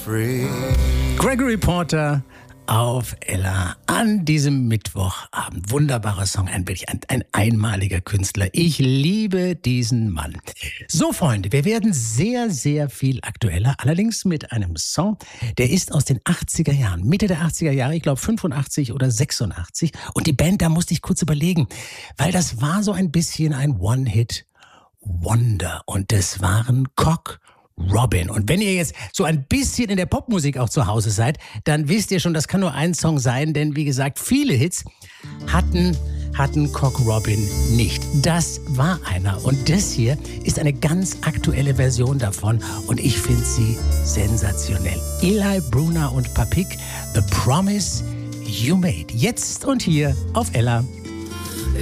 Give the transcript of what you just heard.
free. Gregory Porter auf Ella an diesem Mittwochabend. Wunderbarer Song, ein einmaliger Künstler. Ich liebe diesen Mann. So, Freunde, wir werden sehr, sehr viel aktueller. Allerdings mit einem Song, der ist aus den 80er Jahren, Mitte der 80er Jahre, ich glaube 85 oder 86. Und die Band, da musste ich kurz überlegen, weil das war so ein bisschen ein One-Hit-Wonder. Und das waren Cock Robin. Und wenn ihr jetzt so ein bisschen in der Popmusik auch zu Hause seid, dann wisst ihr schon, das kann nur ein Song sein, denn wie gesagt, viele Hits hatten Cock Robin nicht. Das war einer. Und das hier ist eine ganz aktuelle Version davon und ich finde sie sensationell. Eli Brunner und Papik, The Promise You Made. Jetzt und hier auf Ella.